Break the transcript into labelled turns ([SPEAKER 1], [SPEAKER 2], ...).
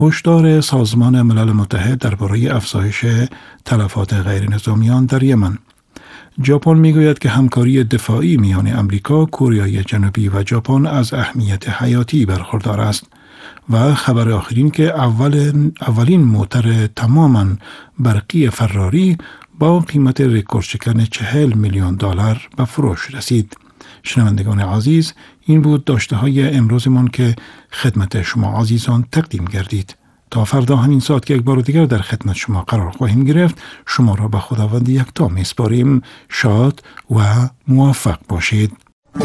[SPEAKER 1] هشدار سازمان ملل متحد درباره افزایش تلفات غیرنظامیان در یمن. ژاپن میگوید که همکاری دفاعی میان امریکا، کره جنوبی و ژاپن از اهمیت حیاتی برخوردار است و خبر آخرین که اولین موتر تماما برقی فراری با قیمت رکورد شکن $40 میلیون به فروش رسید. شنوندگان عزیز، این بود داشته های امروزمان که خدمت شما عزیزان تقدیم گردید. تا فردا همین ساعت که یک بار دیگر در خدمت شما قرار خواهیم گرفت، شما را به خداوند یکتا میسپاریم. شاد و موفق باشید.